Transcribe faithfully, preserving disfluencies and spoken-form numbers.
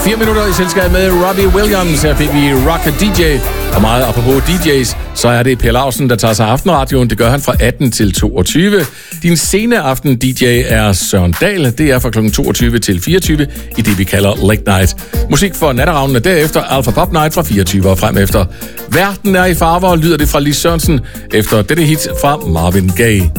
Fire minutter i selskab med Robbie Williams. Her fik vi Rock D J. Og meget apropos D J's, så er det Per Lausen, der tager sig aftenradioen. Det gør han fra atten til toogtyve. Din sene aften D J er Søren Dahl. Det er fra klokken toogtyve til fireogtyve i det, vi kalder Late Night. Musik for natteravnene derefter Alpha Pop Night fra fireogtyve og frem efter. Verden er i farver, lyder det fra Lis Sørensen efter dette hit fra Marvin Gaye.